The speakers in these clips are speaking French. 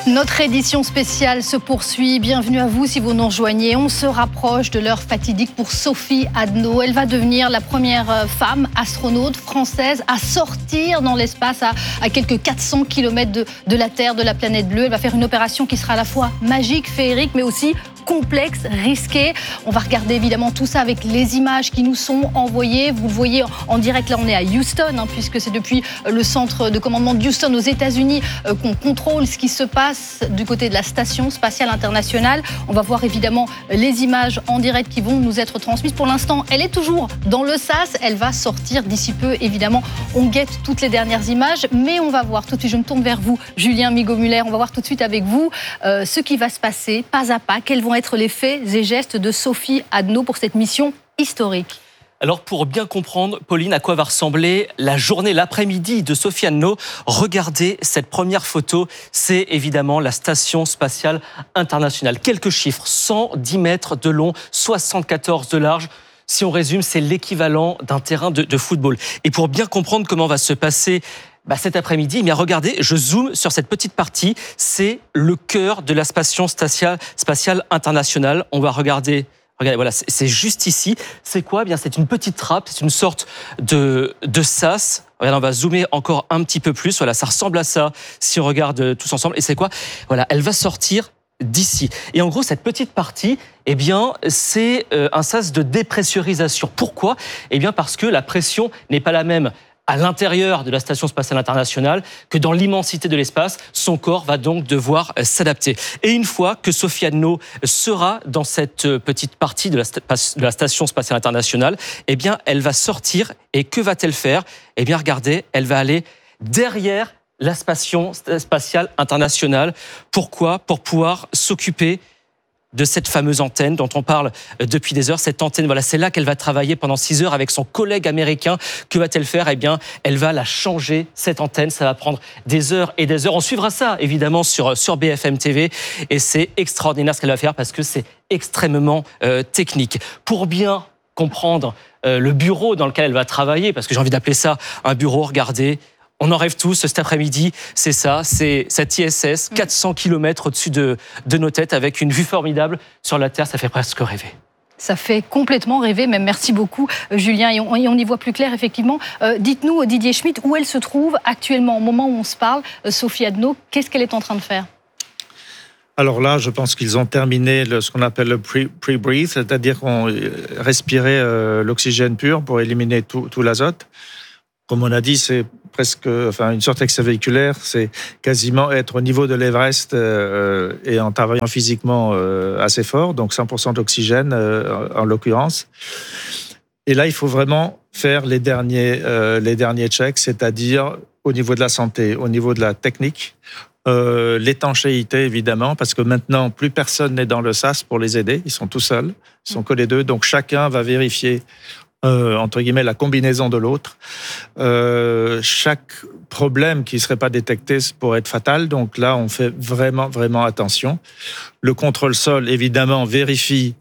Notre édition spéciale se poursuit. Bienvenue à vous si vous nous rejoignez. On se rapproche de l'heure fatidique pour Sophie Adno. Elle va devenir la première femme astronaute française à sortir dans l'espace à quelques 400 km de la Terre, de la planète bleue. Elle va faire une opération qui sera à la fois magique, féerique, mais aussi complexe, risqué. On va regarder évidemment tout ça avec les images qui nous sont envoyées. Vous le voyez en direct, là on est à Houston, puisque c'est depuis le centre de commandement de Houston aux États-Unis qu'on contrôle ce qui se passe du côté de la Station spatiale internationale. On va voir évidemment les images en direct qui vont nous être transmises. Pour l'instant, elle est toujours dans le SAS. Elle va sortir d'ici peu, évidemment. On guette toutes les dernières images, mais on va voir tout de suite, je me tourne vers vous, Julien Migaud-Muller, on va voir tout de suite avec vous ce qui va se passer pas à pas, quels vont être les faits et gestes de Sophie Adno pour cette mission historique. Alors pour bien comprendre, Pauline, à quoi va ressembler la journée, l'après-midi de Sophie Adno, regardez cette première photo, c'est évidemment la Station spatiale internationale. Quelques chiffres, 110 mètres de long, 74 de large. Si on résume, c'est l'équivalent d'un terrain de football. Et pour bien comprendre comment va se passer cet après-midi, mais regardez, je zoome sur cette petite partie, c'est le cœur de la Station spatiale internationale. On va regarder, voilà, c'est juste ici. C'est quoi ? C'est une petite trappe, c'est une sorte de sas. Regardez, on va zoomer encore un petit peu plus. Voilà, ça ressemble à ça si on regarde tous ensemble. Et c'est quoi ? Voilà, elle va sortir d'ici. Et en gros, cette petite partie, c'est un sas de dépressurisation. Pourquoi ? Parce que la pression n'est pas la même à l'intérieur de la Station spatiale internationale que dans l'immensité de l'espace. Son corps va donc devoir s'adapter. Et une fois que Sophie Adno sera dans cette petite partie de la Station spatiale internationale, elle va sortir. Et que va-t-elle faire ? Regardez, elle va aller derrière la Station spatiale internationale. Pourquoi ? Pour pouvoir s'occuper de cette fameuse antenne dont on parle depuis des heures. Cette antenne, voilà, c'est là qu'elle va travailler pendant 6 heures avec son collègue américain. Que va-t-elle faire ? Elle va la changer, cette antenne. Ça va prendre des heures et des heures. On suivra ça, évidemment, sur BFM TV. Et c'est extraordinaire ce qu'elle va faire parce que c'est extrêmement technique. Pour bien comprendre le bureau dans lequel elle va travailler, parce que j'ai envie d'appeler ça un bureau, regardez, on en rêve tous cet après-midi, c'est ça, c'est cette ISS, 400 km au-dessus de nos têtes, avec une vue formidable sur la Terre, ça fait presque rêver. Ça fait complètement rêver, même merci beaucoup Julien, et on y voit plus clair effectivement. Dites-nous Didier Schmitt, où elle se trouve actuellement, au moment où on se parle, Sophie Adno, qu'est-ce qu'elle est en train de faire ? Alors là, je pense qu'ils ont terminé ce qu'on appelle le pre-breathe, c'est-à-dire qu'on respirait l'oxygène pur pour éliminer tout l'azote. Comme on a dit, c'est presque une sorte extravéhiculaire, c'est quasiment être au niveau de l'Everest et en travaillant physiquement assez fort, donc 100% d'oxygène en l'occurrence. Et là, il faut vraiment faire les derniers checks, c'est-à-dire au niveau de la santé, au niveau de la technique, l'étanchéité évidemment, parce que maintenant, plus personne n'est dans le SAS pour les aider, ils sont tout seuls, ils sont que les deux, donc chacun va vérifier entre guillemets, la combinaison de l'autre. Chaque problème qui ne serait pas détecté pourrait être fatal. Donc là, on fait vraiment, vraiment attention. Le contrôle sol, évidemment, vérifie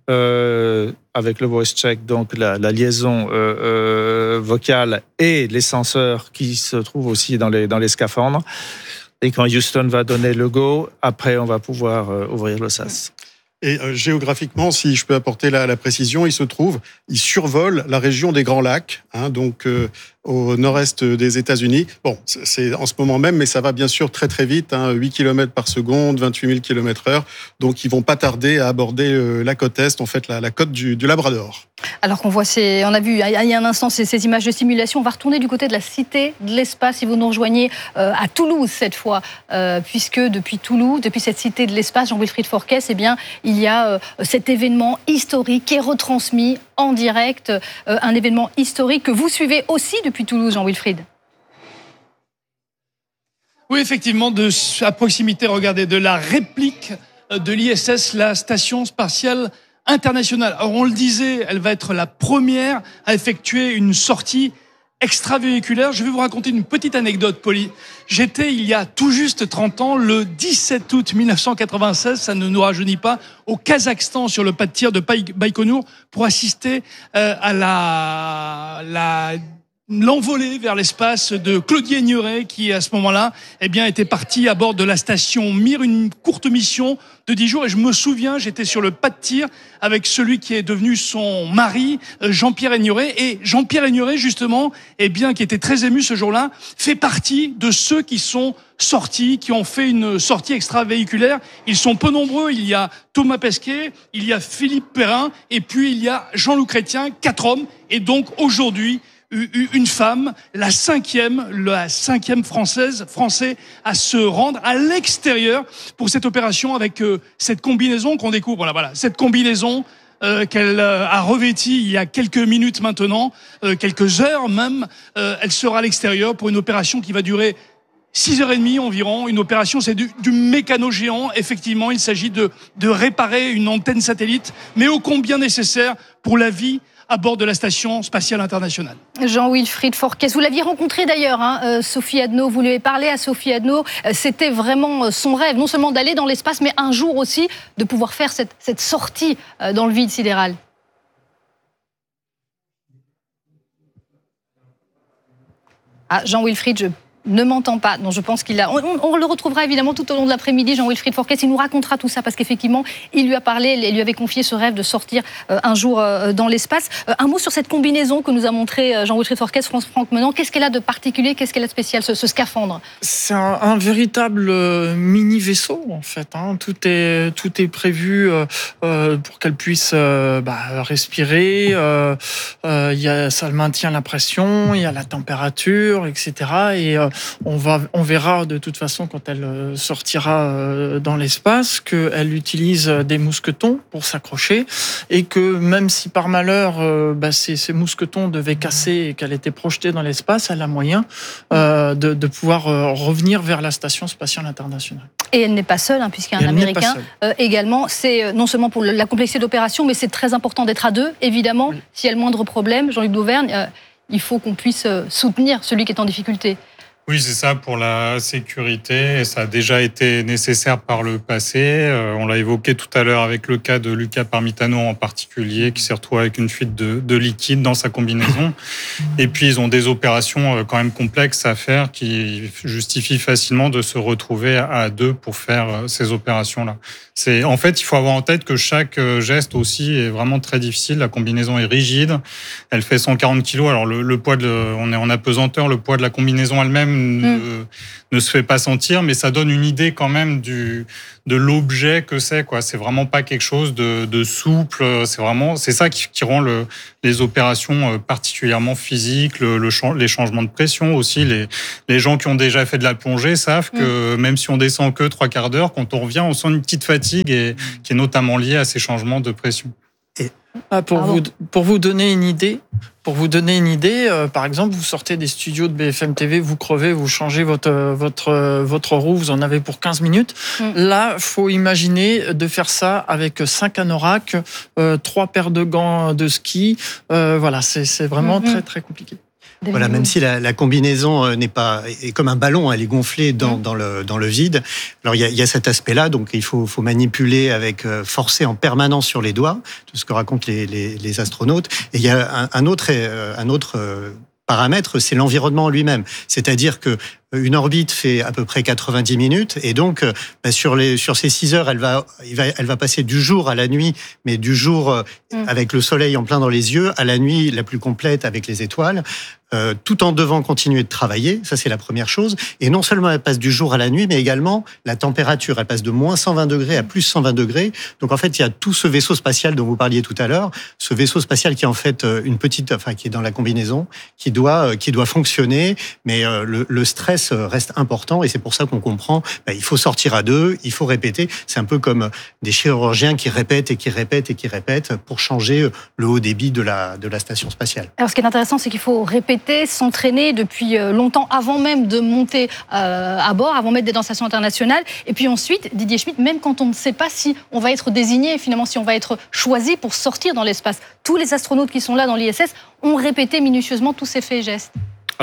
avec le voice check, donc la liaison vocale et les senseurs qui se trouvent aussi dans les scaphandres. Et quand Houston va donner le go, après, on va pouvoir ouvrir le SAS. Et géographiquement, si je peux apporter la précision, il survole la région des Grands Lacs, donc au nord-est des États-Unis. Bon, c'est en ce moment même, mais ça va bien sûr très très vite, 8 km par seconde, 28 000 km/h. Donc ils vont pas tarder à aborder la côte est, en fait la côte du Labrador. Alors qu'on voit, on a vu il y a un instant ces images de simulation. On va retourner du côté de la Cité de l'Espace, si vous nous rejoignez à Toulouse cette fois, puisque depuis Toulouse, depuis cette Cité de l'Espace, Jean-Wilfried Forquès, il y a cet événement historique qui est retransmis en direct, un événement historique que vous suivez aussi depuis Toulouse, Jean-Wilfried. Oui, effectivement, à proximité, regardez, de la réplique de l'ISS, la Station spatiale internationale. Alors, on le disait, elle va être la première à effectuer une sortie extravéhiculaire. Je vais vous raconter une petite anecdote, Pauline. J'étais, il y a tout juste 30 ans, le 17 août 1996, ça ne nous rajeunit pas, au Kazakhstan, sur le pas de tir de Baïkonour, pour assister à la l'envolée vers l'espace de Claudie Aigneret qui, à ce moment-là, était parti à bord de la station Mir, une courte mission de 10 jours. Et je me souviens, j'étais sur le pas de tir avec celui qui est devenu son mari, Jean-Pierre Aigneret. Et Jean-Pierre Aigneret, justement, qui était très ému ce jour-là, fait partie de ceux qui sont sortis, qui ont fait une sortie extravéhiculaire. Ils sont peu nombreux. Il y a Thomas Pesquet, il y a Philippe Perrin, et puis il y a Jean-Loup Chrétien, 4 hommes. Et donc, aujourd'hui, une femme, la cinquième français à se rendre à l'extérieur pour cette opération avec cette combinaison qu'on découvre. Voilà, cette combinaison qu'elle a revêtie il y a quelques minutes maintenant, quelques heures même. Elle sera à l'extérieur pour une opération qui va durer 6h30 environ. Une opération, c'est du mécano géant. Effectivement, il s'agit de réparer une antenne satellite, mais ô combien nécessaire pour la vie à bord de la Station spatiale internationale. Jean-Wilfried Forquès, vous l'aviez rencontré d'ailleurs, Sophie Adno, vous lui avez parlé à Sophie Adno, c'était vraiment son rêve, non seulement d'aller dans l'espace, mais un jour aussi de pouvoir faire cette sortie dans le vide sidéral. Jean-Wilfried, je ne m'entend pas. Non, je pense qu'il a. On le retrouvera évidemment tout au long de l'après-midi, Jean-Wilfried Forquès. Il nous racontera tout ça parce qu'effectivement, il lui a parlé, il lui avait confié ce rêve de sortir un jour dans l'espace. Un mot sur cette combinaison que nous a montré Jean-Wilfried Forquès, Franck Menant. Qu'est-ce qu'elle a de particulier, qu'est-ce qu'elle a de spécial, ce scaphandre? C'est un véritable mini-vaisseau, en fait. Tout est prévu pour qu'elle puisse respirer. Ça maintient la pression, il y a la température, etc. Et on verra de toute façon quand elle sortira dans l'espace qu'elle utilise des mousquetons pour s'accrocher et que même si par malheur ces mousquetons devaient casser et qu'elle était projetée dans l'espace, elle a moyen de pouvoir revenir vers la Station spatiale internationale. Et elle n'est pas seule, puisqu'il y a un Américain également. C'est non seulement pour la complexité d'opération, mais c'est très important d'être à deux, évidemment. Oui. S'il y a le moindre problème, Jean-Luc Dauvergne, il faut qu'on puisse soutenir celui qui est en difficulté. Oui, c'est ça, pour la sécurité. Et ça a déjà été nécessaire par le passé. On l'a évoqué tout à l'heure avec le cas de Luca Parmitano en particulier, qui s'est retrouvé avec une fuite de liquide dans sa combinaison. Et puis, ils ont des opérations quand même complexes à faire qui justifient facilement de se retrouver à deux pour faire ces opérations-là. En fait, il faut avoir en tête que chaque geste aussi est vraiment très difficile. La combinaison est rigide. Elle fait 140 kilos. Alors, le poids on est en apesanteur. Le poids de la combinaison elle-même ne se fait pas sentir, mais ça donne une idée quand même de l'objet que c'est, quoi. C'est vraiment pas quelque chose de souple. C'est ça qui rend les opérations particulièrement physiques, les changements de pression aussi. Les gens qui ont déjà fait de la plongée savent que même si on descend que 3/4 d'heure, quand on revient, on sent une petite fatigue et qui est notamment liée à ces changements de pression. Pour vous donner une idée, par exemple, vous sortez des studios de BFM TV, vous crevez, vous changez votre roue, vous en avez pour 15 minutes. Là, faut imaginer de faire ça avec 5 anoraks, 3 paires de gants de ski. C'est vraiment très très compliqué. Voilà, même si la combinaison est comme un ballon, elle est gonflée dans le vide. Alors il y a cet aspect-là, donc il faut manipuler forcer en permanence sur les doigts, tout ce que racontent les astronautes. Et il y a un autre paramètre, c'est l'environnement lui-même. C'est-à-dire que une orbite fait à peu près 90 minutes et donc sur ces 6 heures, elle va passer du jour à la nuit, mais du jour avec le soleil en plein dans les yeux à la nuit la plus complète avec les étoiles, tout en devant continuer de travailler. Ça, c'est la première chose. Et non seulement elle passe du jour à la nuit, mais également la température. Elle passe de moins 120 degrés à plus 120 degrés. Donc en fait, il y a tout ce vaisseau spatial dont vous parliez tout à l'heure, ce vaisseau spatial qui est en fait qui est dans la combinaison, qui doit fonctionner, mais le stress reste important et c'est pour ça qu'on comprend, il faut sortir à deux, il faut répéter. C'est un peu comme des chirurgiens qui répètent et qui répètent et qui répètent pour changer le haut débit de la station spatiale. Alors ce qui est intéressant, c'est qu'il faut répéter, s'entraîner depuis longtemps avant même de monter à bord, avant même d'être dans la station internationale. Et puis ensuite, Didier Schmitt, même quand on ne sait pas si on va être désigné, finalement si on va être choisi pour sortir dans l'espace, tous les astronautes qui sont là dans l'ISS ont répété minutieusement tous ces faits et gestes. Alors,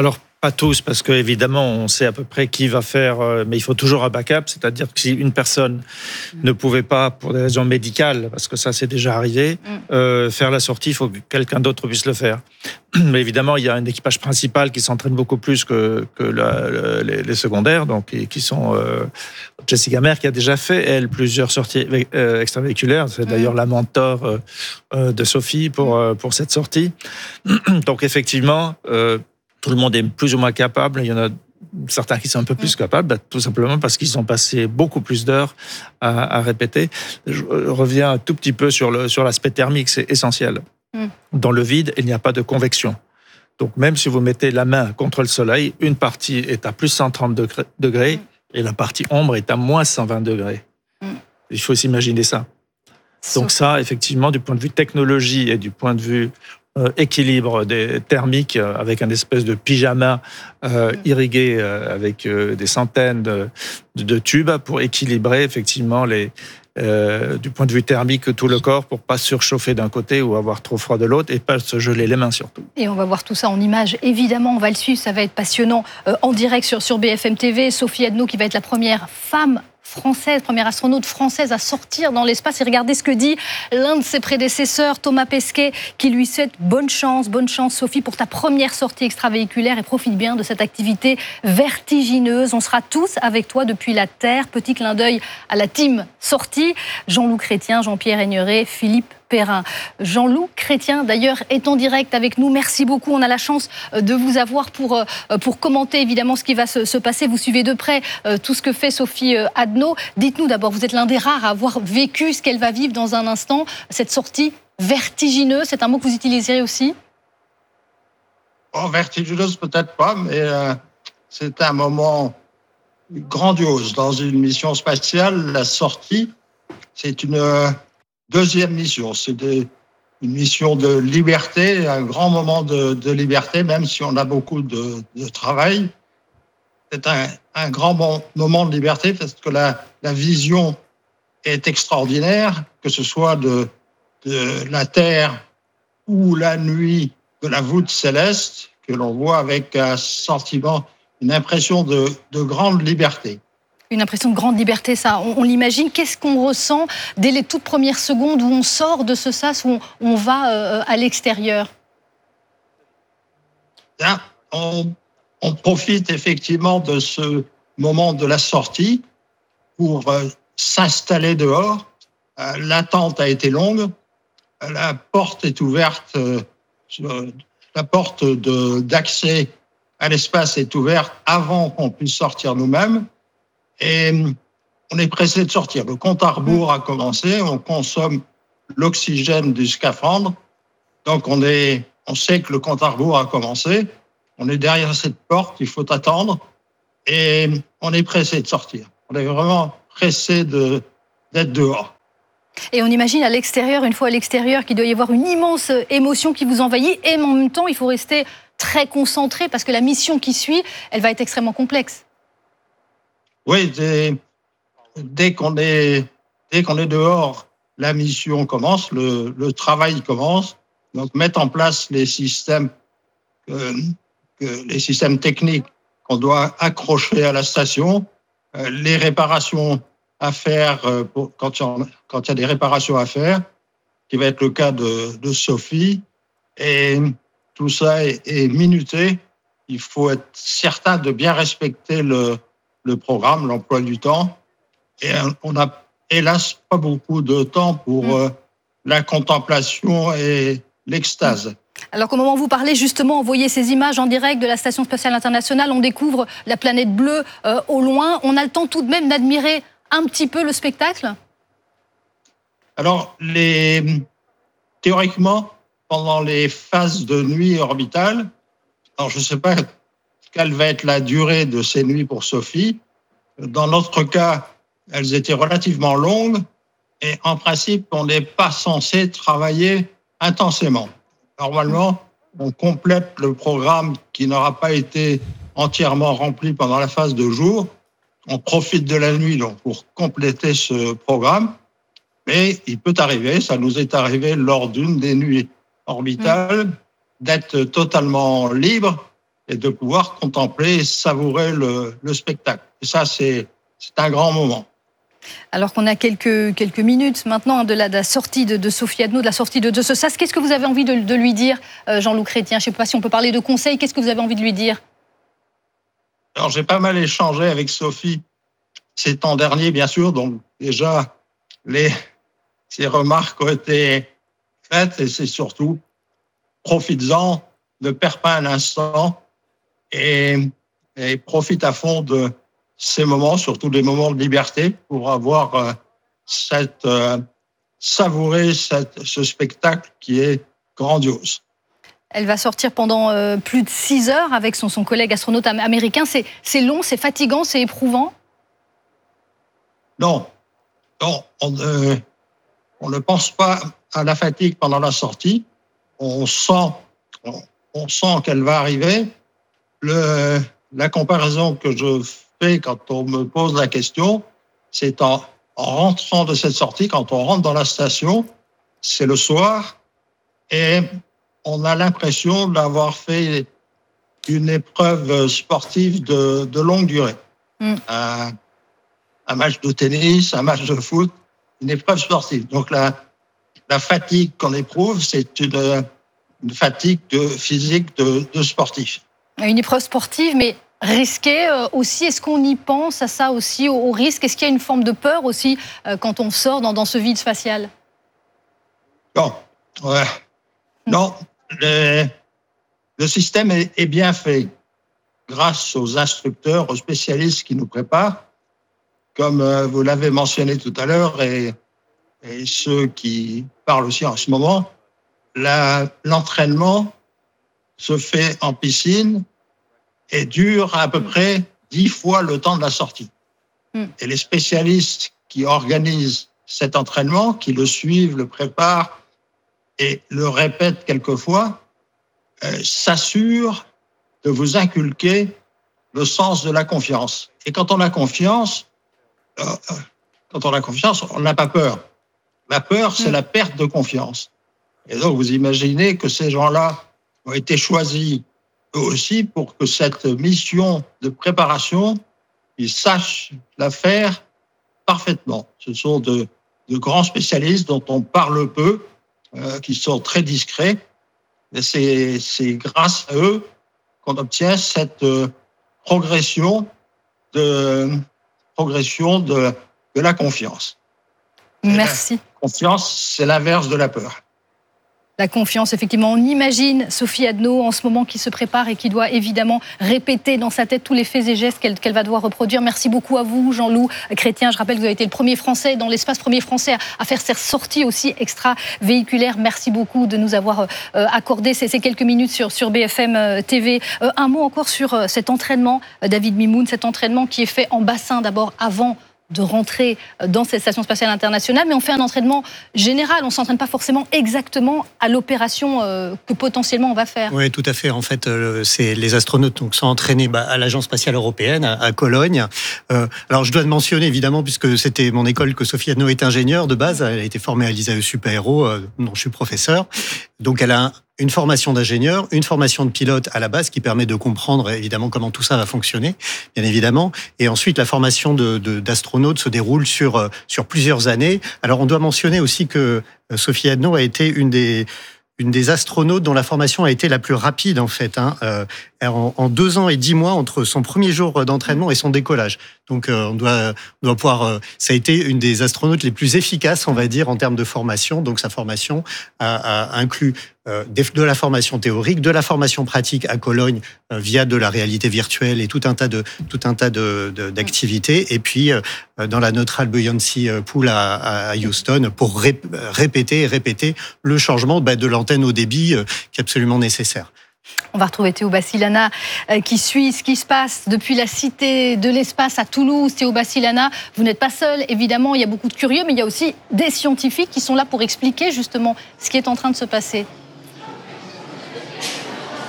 Pas tous, parce qu'évidemment, on sait à peu près qui va faire, mais il faut toujours un backup, c'est-à-dire que si une personne ne pouvait pas, pour des raisons médicales, parce que ça c'est déjà arrivé, faire la sortie, il faut que quelqu'un d'autre puisse le faire. Mais évidemment, il y a un équipage principal qui s'entraîne beaucoup plus que les secondaires, donc qui sont Jessica Mer, qui a déjà fait, elle, plusieurs sorties extravéhiculaires. C'est d'ailleurs la mentor de Sophie pour cette sortie. Donc effectivement, tout le monde est plus ou moins capable. Il y en a certains qui sont un peu plus capables, tout simplement parce qu'ils ont passé beaucoup plus d'heures à répéter. Je reviens un tout petit peu sur l'aspect thermique, c'est essentiel. Dans le vide, il n'y a pas de convection. Donc même si vous mettez la main contre le soleil, une partie est à plus 130 degrés et la partie ombre est à moins 120 degrés. Il faut s'imaginer ça. Donc ça, effectivement, du point de vue technologie et du point de vue équilibre des thermiques, avec un espèce de pyjama irrigué avec des centaines de tubes pour équilibrer effectivement du point de vue thermique tout le corps pour pas surchauffer d'un côté ou avoir trop froid de l'autre et pas se geler les mains surtout. Et on va voir tout ça en images. Évidemment, on va le suivre, ça va être passionnant en direct sur BFM TV. Sophie Adno qui va être la première femme française, première astronaute française à sortir dans l'espace. Et regardez ce que dit l'un de ses prédécesseurs, Thomas Pesquet, qui lui souhaite bonne chance Sophie, pour ta première sortie extravéhiculaire et profite bien de cette activité vertigineuse. On sera tous avec toi depuis la Terre. Petit clin d'œil à la team sortie. Jean-Loup Chrétien, Jean-Pierre Aigneret, Philippe Perrin. Jean-Loup Chrétien, d'ailleurs, est en direct avec nous. Merci beaucoup. On a la chance de vous avoir pour commenter évidemment ce qui va se passer. Vous suivez de près tout ce que fait Sophie Adno. Dites-nous d'abord, vous êtes l'un des rares à avoir vécu ce qu'elle va vivre dans un instant, cette sortie vertigineuse. C'est un mot que vous utiliserez aussi? Vertigineuse peut-être pas, mais c'est un moment grandiose dans une mission spatiale. La sortie, c'est une deuxième mission. C'est une mission de liberté, un grand moment de liberté, même si on a beaucoup de travail. C'est un grand moment de liberté parce que la vision est extraordinaire, que ce soit de la Terre ou la nuit de la voûte céleste, que l'on voit avec un sentiment, une impression de grande liberté. Une impression de grande liberté, ça, on l'imagine. Qu'est-ce qu'on ressent dès les toutes premières secondes où on sort de ce sas, où on va à l'extérieur? On profite effectivement de ce moment de la sortie pour s'installer dehors. L'attente a été longue. La porte est ouverte. La porte d'accès à l'espace est ouverte avant qu'on puisse sortir nous-mêmes. Et on est pressé de sortir. Le compte à rebours a commencé. On consomme l'oxygène du scaphandre. Donc on sait que le compte à rebours a commencé. On est derrière cette porte, il faut attendre. Et on est pressé de sortir. On est vraiment pressé d'être dehors. Et on imagine à l'extérieur, une fois à l'extérieur, qu'il doit y avoir une immense émotion qui vous envahit. Et en même temps, il faut rester très concentré parce que la mission qui suit, elle va être extrêmement complexe. Oui, dès qu'on est dehors, la mission commence, le travail commence. Donc mettre en place les systèmes techniques qu'on doit accrocher à la station, les réparations à faire quand il y a des réparations à faire, qui va être le cas de Sophie. Et tout ça est minuté. Il faut être certain de bien respecter le programme, l'emploi du temps. Et on n'a hélas pas beaucoup de temps pour la contemplation et l'extase. Alors qu'au moment où vous parlez, justement, on voyait ces images en direct de la Station spatiale internationale, on découvre la planète bleue au loin. On a le temps tout de même d'admirer un petit peu le spectacle? Alors, théoriquement, pendant les phases de nuit orbitale, alors je ne sais pas quelle va être la durée de ces nuits pour Sophie. Dans notre cas, elles étaient relativement longues et en principe, on n'est pas censé travailler intensément. Normalement, on complète le programme qui n'aura pas été entièrement rempli pendant la phase de jour. On profite de la nuit donc, pour compléter ce programme. Mais il peut arriver, ça nous est arrivé lors d'une des nuits orbitales, d'être totalement libre et de pouvoir contempler et savourer le spectacle. Et ça, c'est un grand moment. Alors qu'on a quelques minutes maintenant de la sortie de Sophie Adno, de la sortie de ce sas, qu'est-ce que vous avez envie de lui dire, Jean-Loup Chrétien? Je ne sais pas si on peut parler de conseils, qu'est-ce que vous avez envie de lui dire? Alors, j'ai pas mal échangé avec Sophie ces temps derniers, bien sûr, donc déjà, ces remarques ont été faites et c'est surtout profites-en, ne perds pas un instant et profite à fond de ces moments, surtout des moments de liberté, pour avoir savourer ce spectacle qui est grandiose. Elle va sortir pendant plus de 6 heures avec son collègue astronaute américain. C'est long, c'est fatigant, c'est éprouvant? Non, on ne pense pas à la fatigue pendant la sortie. On sent qu'elle va arriver. La comparaison que je fais quand on me pose la question, c'est en rentrant de cette sortie, quand on rentre dans la station, c'est le soir, et on a l'impression d'avoir fait une épreuve sportive de longue durée. Un match de tennis, un match de foot, une épreuve sportive. Donc la fatigue qu'on éprouve, c'est une fatigue physique de sportif. Une épreuve sportive, mais risquée aussi. Est-ce qu'on y pense à ça aussi, au risque? Est-ce qu'il y a une forme de peur aussi quand on sort dans ce vide spatial? Non. Ouais. Non. Le système est bien fait grâce aux instructeurs, aux spécialistes qui nous préparent, comme vous l'avez mentionné tout à l'heure, et ceux qui parlent aussi en ce moment. L'entraînement se fait en piscine et dure à peu près 10 fois le temps de la sortie. Et les spécialistes qui organisent cet entraînement, qui le suivent, le préparent et le répètent quelquefois, s'assurent de vous inculquer le sens de la confiance. Et quand on a confiance, on n'a pas peur. La peur, c'est la perte de confiance. Et donc, vous imaginez que ces gens-là ont été choisis eux aussi pour que cette mission de préparation, ils sachent la faire parfaitement. Ce sont de grands spécialistes dont on parle peu, qui sont très discrets. Et c'est grâce à eux qu'on obtient cette progression de la confiance. Merci. La confiance, c'est l'inverse de la peur. La confiance, effectivement. On imagine Sophie Adno en ce moment qui se prépare et qui doit évidemment répéter dans sa tête tous les faits et gestes qu'elle va devoir reproduire. Merci beaucoup à vous, Jean-Loup Chrétien. Je rappelle que vous avez été le premier Français dans l'espace, premier Français à faire cette sortie aussi extra-véhiculaire. Merci beaucoup de nous avoir accordé ces quelques minutes sur BFM TV. Un mot encore sur cet entraînement, David Mimoun, cet entraînement qui est fait en bassin d'abord avant de rentrer dans cette station spatiale internationale, mais on fait un entraînement général. On ne s'entraîne pas forcément exactement à l'opération que potentiellement on va faire. Oui, tout à fait. En fait, les astronautes sont entraînés à l'Agence spatiale européenne, à Cologne. Alors, je dois le mentionner, évidemment, puisque c'était mon école, que Sophie Adno est ingénieure de base. Elle a été formée à l'ISAE Super-Héros, dont je suis professeur. Donc, elle a une formation d'ingénieur, une formation de pilote à la base qui permet de comprendre évidemment comment tout ça va fonctionner, bien évidemment. Et ensuite, la formation d'astronaute se déroule sur plusieurs années. Alors, on doit mentionner aussi que Sophie Adno a été une des astronautes dont la formation a été la plus rapide, en fait, en 2 ans et 10 mois entre son premier jour d'entraînement et son décollage. Donc, on doit pouvoir. Ça a été une des astronautes les plus efficaces, on va dire, en termes de formation. Donc, sa formation a inclus de la formation théorique, de la formation pratique à Cologne via de la réalité virtuelle et tout un tas d'activités. Et puis, dans la Neutral Buoyancy Pool à Houston pour répéter le changement de l'antenne au débit qui est absolument nécessaire. On va retrouver Théo Bassilana qui suit ce qui se passe depuis la Cité de l'Espace à Toulouse. Théo Bassilana, vous n'êtes pas seul, évidemment, il y a beaucoup de curieux, mais il y a aussi des scientifiques qui sont là pour expliquer justement ce qui est en train de se passer.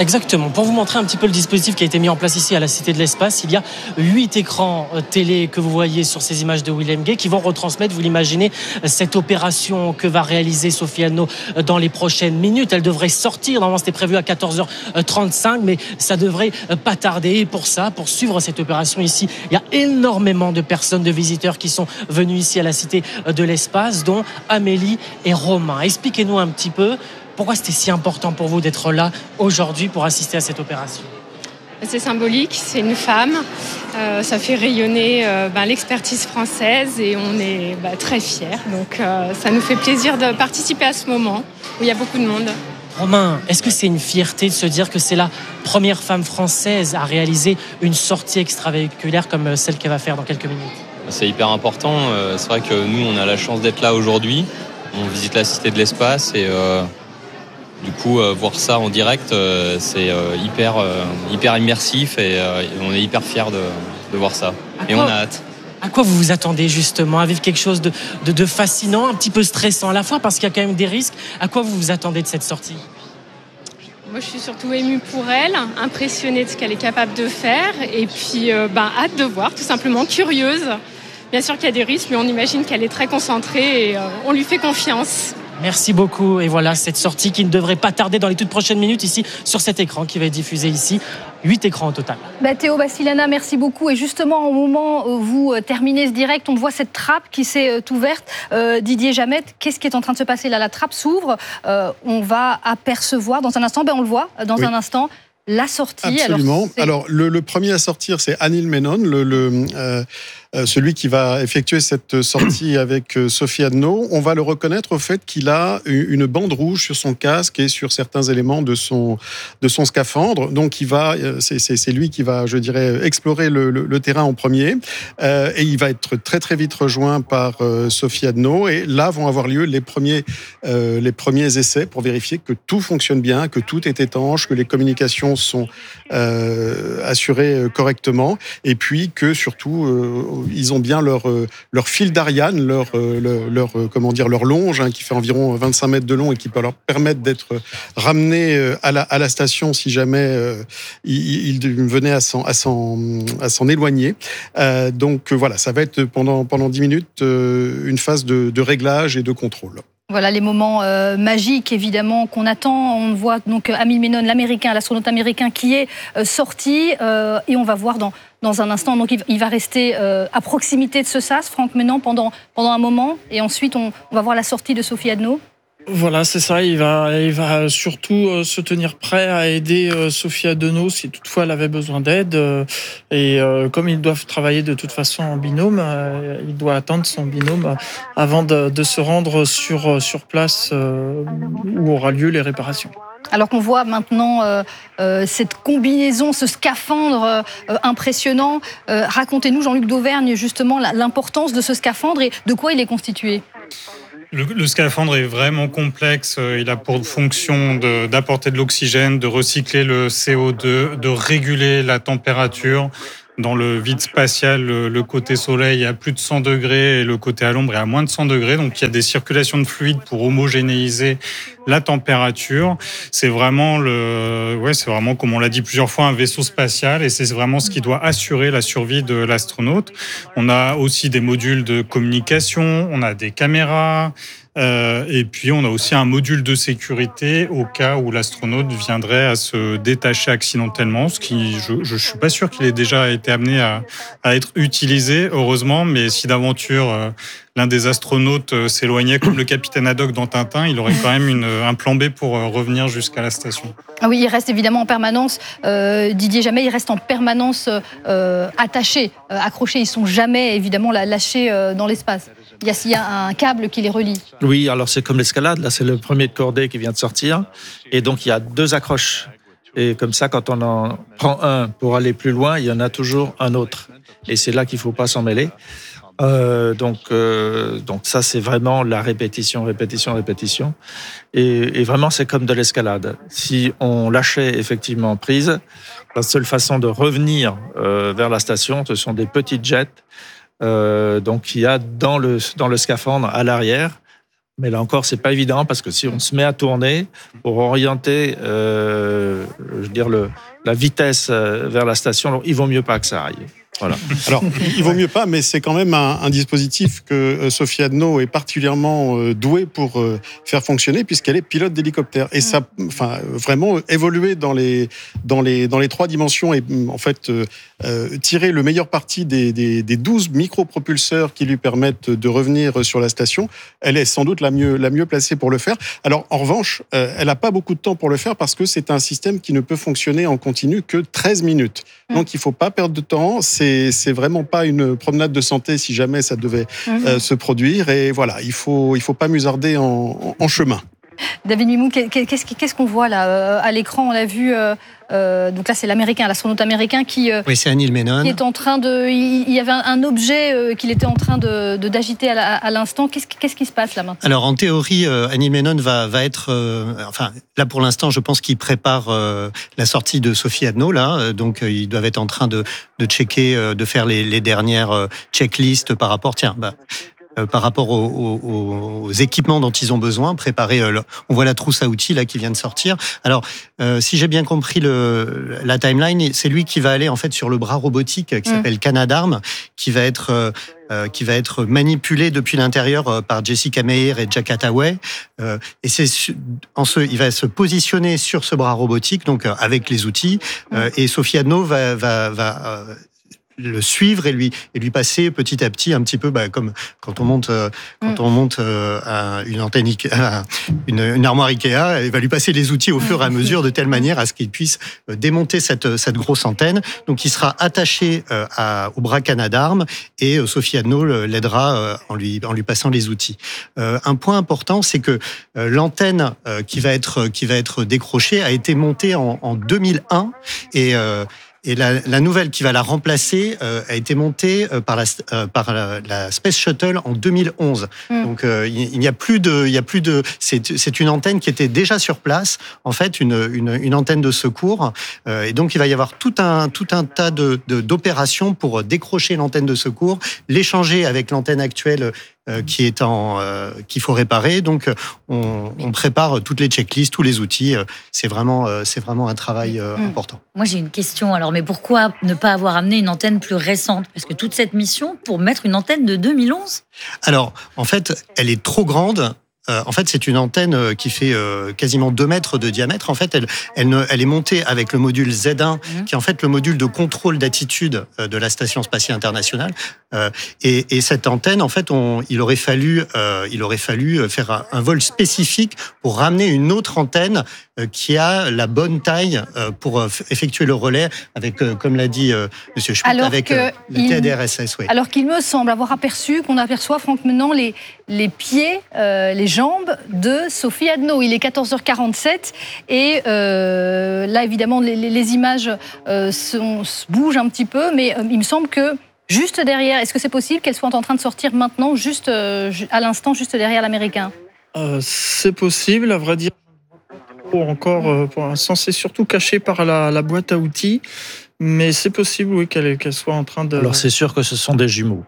Exactement. Pour vous montrer un petit peu le dispositif qui a été mis en place ici à la Cité de l'Espace, il y a 8 écrans télé que vous voyez sur ces images de William Gay qui vont retransmettre, vous l'imaginez, cette opération que va réaliser Sophie Anneau dans les prochaines minutes. Elle devrait sortir, normalement c'était prévu à 14h35, mais ça devrait pas tarder. Et pour ça, pour suivre cette opération ici, il y a énormément de personnes, de visiteurs qui sont venus ici à la Cité de l'Espace, dont Amélie et Romain. Expliquez-nous un petit peu pourquoi c'était si important pour vous d'être là aujourd'hui pour assister à cette opération. C'est symbolique, c'est une femme, ça fait rayonner l'expertise française et on est très fiers. Donc ça nous fait plaisir de participer à ce moment où il y a beaucoup de monde. Romain, est-ce que c'est une fierté de se dire que c'est la première femme française à réaliser une sortie extravéhiculaire comme celle qu'elle va faire dans quelques minutes? C'est hyper important, c'est vrai que nous on a la chance d'être là aujourd'hui, on visite la Cité de l'Espace et du coup, voir ça en direct, c'est hyper immersif et on est hyper fiers de voir ça. Et on a hâte. À quoi vous vous attendez justement? À vivre quelque chose de fascinant, un petit peu stressant à la fois parce qu'il y a quand même des risques. À quoi vous vous attendez de cette sortie? Moi, je suis surtout émue pour elle, impressionnée de ce qu'elle est capable de faire et puis hâte de voir, tout simplement, curieuse. Bien sûr qu'il y a des risques, mais on imagine qu'elle est très concentrée et on lui fait confiance. Merci beaucoup. Et voilà, cette sortie qui ne devrait pas tarder dans les toutes prochaines minutes ici sur cet écran qui va être diffusé ici. 8 écrans au total. Théo Basilana, merci beaucoup. Et justement, au moment où vous terminez ce direct, on voit cette trappe qui s'est ouverte. Didier Jamet, qu'est-ce qui est en train de se passer là? La trappe s'ouvre. On va apercevoir dans un instant, on le voit dans un instant, la sortie. Absolument. Alors le premier à sortir, c'est Anil Menon, celui qui va effectuer cette sortie avec Sophie Anneau. On va le reconnaître au fait qu'il a une bande rouge sur son casque et sur certains éléments de son scaphandre. Donc c'est lui qui va, je dirais, explorer le terrain en premier. Et il va être très très vite rejoint par Sophie Anneau. Et là vont avoir lieu les premiers essais pour vérifier que tout fonctionne bien, que tout est étanche, que les communications sont assurées correctement, et puis que surtout ils ont bien leur fil d'Ariane, leur longe, qui fait environ 25 mètres de long et qui peut leur permettre d'être ramenés à la station si jamais ils venaient à s'en éloigner. Donc voilà, ça va être pendant 10 minutes une phase de réglage et de contrôle. Voilà les moments magiques, évidemment, qu'on attend. On voit donc Anil Menon, l'astronaute américain, qui est sorti. Et on va voir dans un instant. Donc, il va rester à proximité de ce sas, Franck Menant, pendant un moment. Et ensuite, on va voir la sortie de Sophie Anneau. Voilà, c'est ça. Il va surtout se tenir prêt à aider Sophie Anneau si toutefois elle avait besoin d'aide. Et comme ils doivent travailler de toute façon en binôme, il doit attendre son binôme avant de se rendre sur place où aura lieu les réparations. Alors qu'on voit maintenant cette combinaison, ce scaphandre impressionnant. Racontez-nous, Jean-Luc Dauvergne, justement, l'importance de ce scaphandre et de quoi il est constitué. Le scaphandre est vraiment complexe. Il a pour fonction d'apporter de l'oxygène, de recycler le CO2, de réguler la température. Dans le vide spatial, le côté soleil est à plus de 100 degrés et le côté à l'ombre est à moins de 100 degrés. Donc, il y a des circulations de fluide pour homogénéiser la température. C'est vraiment comme on l'a dit plusieurs fois, un vaisseau spatial et c'est vraiment ce qui doit assurer la survie de l'astronaute. On a aussi des modules de communication, on a des caméras, et puis on a aussi un module de sécurité au cas où l'astronaute viendrait à se détacher accidentellement, ce qui, je suis pas sûr qu'il ait déjà été amené à être utilisé, heureusement, mais si d'aventure l'un des astronautes s'éloignait comme le capitaine Haddock dans Tintin, il aurait quand même un plan B pour revenir jusqu'à la station. Ah oui, il reste évidemment en permanence, Didier Jamet, il reste en permanence attaché, accroché, ils sont jamais évidemment lâchés dans l'espace. Il y a un câble qui les relie. Oui, alors c'est comme l'escalade, là c'est le premier de cordée qui vient de sortir, et donc il y a 2 accroches. Et comme ça, quand on en prend un pour aller plus loin, il y en a toujours un autre. Et c'est là qu'il ne faut pas s'en mêler. Donc ça, c'est vraiment la répétition. Et vraiment, c'est comme de l'escalade. Si on lâchait effectivement prise, la seule façon de revenir vers la station, ce sont des petits jets donc qu'il y a dans le scaphandre à l'arrière. Mais là encore, c'est pas évident parce que si on se met à tourner pour orienter, la vitesse vers la station, il vaut mieux pas que ça aille. Voilà. Alors, il vaut mieux pas, mais c'est quand même un dispositif que Sophie Adno est particulièrement douée pour faire fonctionner, puisqu'elle est pilote d'hélicoptère. Et ça, vraiment évoluer dans les 3 dimensions et en fait tirer le meilleur parti des 12 micropropulseurs qui lui permettent de revenir sur la station. Elle est sans doute la mieux placée pour le faire. Alors, en revanche, elle n'a pas beaucoup de temps pour le faire parce que c'est un système qui ne peut fonctionner en continu que 13 minutes. Donc, il faut pas perdre de temps. C'est vraiment pas une promenade de santé si jamais ça devait se produire. Et voilà, il faut pas musarder en chemin. David Mimoun, qu'est-ce qu'on voit là à l'écran? On l'a vu. Donc là, c'est l'astronaute américain qui. Oui, c'est Anil Menon. Qui est en train de. Il y avait un objet qu'il était en train d'agiter à l'instant. Qu'est-ce qui se passe là maintenant? Alors en théorie, Anil Menon va être. Là pour l'instant, je pense qu'il prépare la sortie de Sophie Adno là. Donc ils doivent être en train de checker, de faire les dernières checklists par rapport. Par rapport aux équipements dont ils ont besoin, préparer. On voit la trousse à outils là qui vient de sortir. Alors, si j'ai bien compris la timeline, c'est lui qui va aller en fait sur le bras robotique qui s'appelle Canadarm, qui va être manipulé depuis l'intérieur par Jessica Meir et Jack Hathaway. Et il va se positionner sur ce bras robotique, donc avec les outils. Et Sophie Adno va le suivre et lui passer petit à petit un petit peu comme quand on monte une antenne une armoire Ikea, il va lui passer les outils au fur et à mesure de telle manière à ce qu'il puisse démonter cette grosse antenne. Donc il sera attaché au bras Canadarm et Sophie Adno l'aidera en lui passant les outils. Un point important, c'est que l'antenne qui va être décrochée a été montée en 2001 et la nouvelle qui va la remplacer a été montée par la Space Shuttle en 2011. Donc il n'y a plus de c'est une antenne qui était déjà sur place, en fait une antenne de secours, et donc il va y avoir tout un tas d'opérations pour décrocher l'antenne de secours, l'échanger avec l'antenne actuelle qu'il faut réparer. Donc on prépare toutes les checklists, tous les outils. C'est vraiment un travail important. Moi j'ai une question. Alors mais pourquoi ne pas avoir amené une antenne plus récente? Parce que toute cette mission pour mettre une antenne de 2011. Alors en fait elle est trop grande. En fait, c'est une antenne qui fait quasiment 2 mètres de diamètre. En fait, elle est montée avec le module Z1, qui est en fait le module de contrôle d'attitude de la Station spatiale internationale. Et cette antenne, en fait, il aurait fallu faire un vol spécifique pour ramener une autre antenne qui a la bonne taille pour effectuer le relais avec, comme l'a dit Monsieur Schmitt, avec le TDRSS. Oui. Alors qu'il me semble avoir aperçu, qu'on aperçoit, Franck, maintenant les pieds, les jambes de Sophie Adno. Il est 14h47 et là, évidemment, les images bougent un petit peu, mais il me semble que juste derrière, est-ce que c'est possible qu'elle soit en train de sortir maintenant, juste à l'instant, juste derrière l'Américain? C'est possible, à vrai dire. Encore, pour l'instant, c'est surtout caché par la boîte à outils, mais c'est possible, oui, qu'elle soit en train de... Alors, c'est sûr que ce sont des jumeaux.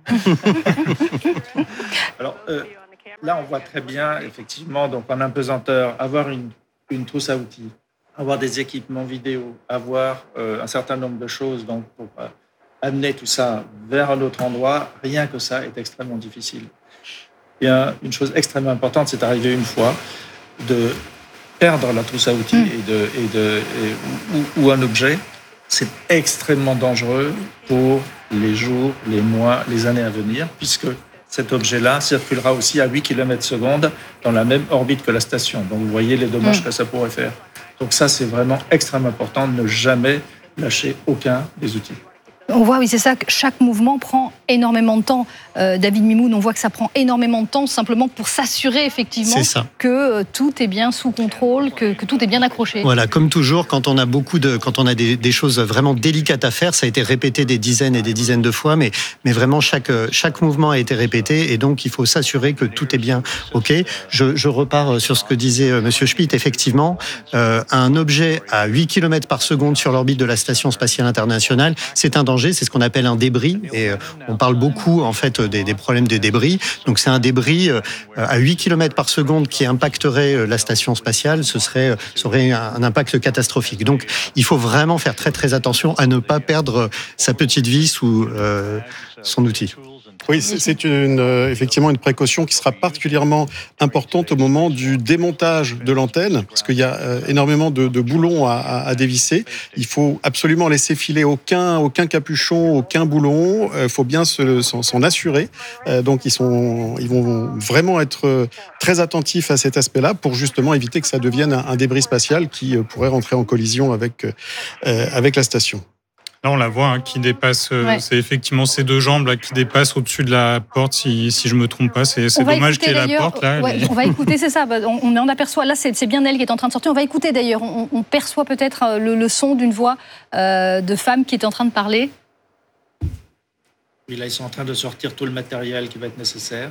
Alors, là, on voit très bien, effectivement, donc en apesanteur, avoir une trousse à outils, avoir des équipements vidéo, avoir un certain nombre de choses, donc pour amener tout ça vers un autre endroit, rien que ça est extrêmement difficile. Il y a une chose extrêmement importante, c'est arrivé une fois de perdre la trousse à outils ou un objet. C'est extrêmement dangereux pour les jours, les mois, les années à venir, puisque cet objet-là circulera aussi à 8 km/s dans la même orbite que la station. Donc vous voyez les dommages que ça pourrait faire. Donc ça, c'est vraiment extrêmement important de ne jamais lâcher aucun des outils. On voit, oui, c'est ça, que chaque mouvement prend énormément de temps. David Mimoun, on voit que ça prend énormément de temps simplement pour s'assurer effectivement que tout est bien sous contrôle, que tout est bien accroché. Voilà, comme toujours, quand on a des choses vraiment délicates à faire, ça a été répété des dizaines et des dizaines de fois, mais vraiment chaque mouvement a été répété et donc il faut s'assurer que tout est bien OK. Je repars sur ce que disait Monsieur Schmitt. Effectivement, un objet à 8 km/s sur l'orbite de la Station spatiale internationale, c'est un danger, c'est ce qu'on appelle un débris et on parle beaucoup en fait des problèmes des débris. Donc c'est un débris à 8 km par seconde qui impacterait la station spatiale. Ça aurait un impact catastrophique. Donc il faut vraiment faire très très attention à ne pas perdre sa petite vie sous son outil. Oui, c'est effectivement une précaution qui sera particulièrement importante au moment du démontage de l'antenne, parce qu'il y a énormément de boulons à dévisser. Il faut absolument laisser filer aucun capuchon, aucun boulon. Il faut bien s'en assurer. Donc ils vont vraiment être très attentifs à cet aspect-là pour justement éviter que ça devienne un débris spatial qui pourrait rentrer en collision avec la station. Là, on la voit qui dépasse. C'est effectivement ces deux jambes là qui dépassent au-dessus de la porte. Si je me trompe pas, c'est dommage qu'il y ait la porte là. On va écouter, c'est ça. On aperçoit. Là, c'est bien elle qui est en train de sortir. On va écouter d'ailleurs. On perçoit peut-être le son d'une voix de femme qui est en train de parler. Oui, là, ils sont en train de sortir tout le matériel qui va être nécessaire.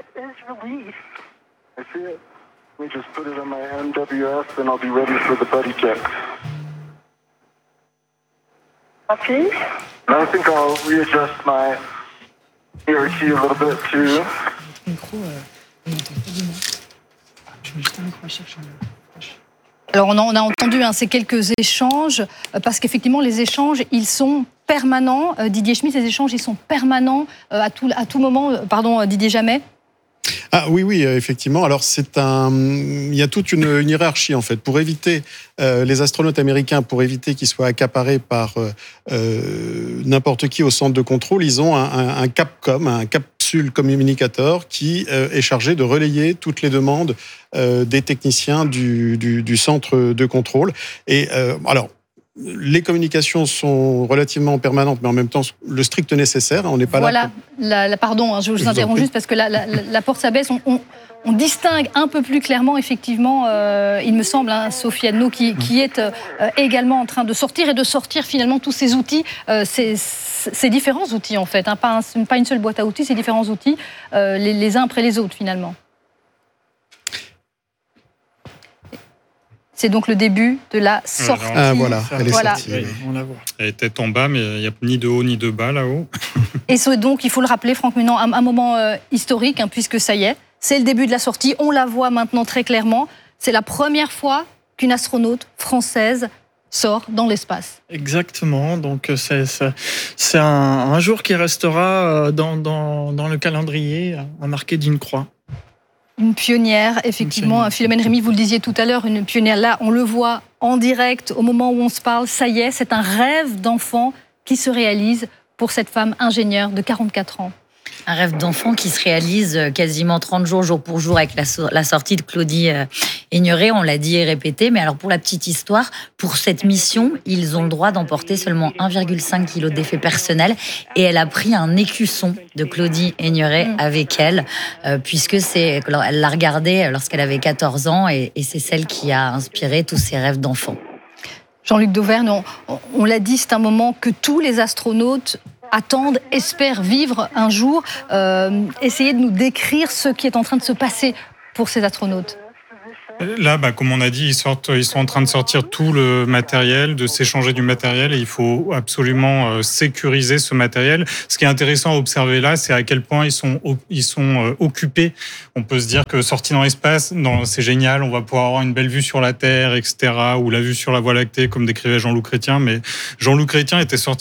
Okay. I think I'll readjust my ear key a little bit too. Alors on a entendu ces quelques échanges, parce qu'effectivement les échanges, ils sont permanents. Didier Schmitt, les échanges, ils sont permanents à tout moment. Pardon, Didier Jamais. Ah oui, effectivement. Alors il y a toute une hiérarchie en fait pour éviter les astronautes américains, pour éviter qu'ils soient accaparés par n'importe qui au centre de contrôle. Ils ont un Capcom, un capsule communicateur qui est chargé de relayer toutes les demandes des techniciens du centre de contrôle. Et alors. Les communications sont relativement permanentes, mais en même temps le strict nécessaire. On n'est pas là. Voilà. Pardon, je vous interromps juste parce que la porte s'abaisse. On distingue un peu plus clairement, effectivement, il me semble, Sophie Adno qui est également en train de sortir et de sortir finalement tous ces outils, ces différents outils en fait, pas une seule boîte à outils, ces différents outils, les uns après les autres finalement. C'est donc le début de la sortie. Ah voilà, elle est sortie. Oui. On la voit. Elle est tête en bas, mais il n'y a ni de haut ni de bas là-haut. Et c'est donc, il faut le rappeler, Franck Menon, un moment historique, puisque ça y est, c'est le début de la sortie. On la voit maintenant très clairement. C'est la première fois qu'une astronaute française sort dans l'espace. Exactement. Donc c'est un jour qui restera dans le calendrier, à marquer d'une croix. Une pionnière, effectivement. Philomène Rémy, vous le disiez tout à l'heure, une pionnière. Là, on le voit en direct au moment où on se parle. Ça y est, c'est un rêve d'enfant qui se réalise pour cette femme ingénieure de 44 ans. Un rêve d'enfant qui se réalise quasiment 30 jours, jour pour jour, avec la sortie de Claudie Aigneret. On l'a dit et répété. Mais alors, pour la petite histoire, pour cette mission, ils ont le droit d'emporter seulement 1,5 kg d'effets personnels. Et elle a pris un écusson de Claudie Aigneret avec elle, puisque elle l'a regardé lorsqu'elle avait 14 ans. Et c'est celle qui a inspiré tous ses rêves d'enfant. Jean-Luc Dauvergne, on l'a dit, c'est un moment que tous les astronautes attendent, espèrent vivre un jour. Essayez de nous décrire ce qui est en train de se passer pour ces astronautes. Là, comme on a dit, ils sont en train de sortir tout le matériel, de s'échanger du matériel, et il faut absolument sécuriser ce matériel. Ce qui est intéressant à observer là, c'est à quel point ils sont occupés. On peut se dire que sortis dans l'espace, c'est génial, on va pouvoir avoir une belle vue sur la Terre, etc., ou la vue sur la Voie lactée, comme décrivait Jean-Loup Chrétien. Mais Jean-Loup Chrétien était sorti